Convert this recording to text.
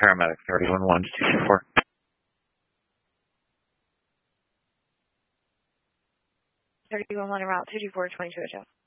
paramedic 311 224. 31 route 224 22 Hotel.